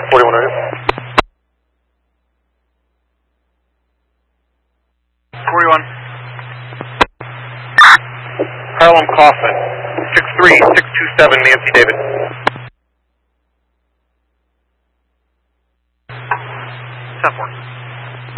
41 area. 41. Harlem Kaufman, 63627 Nancy David. Step 1.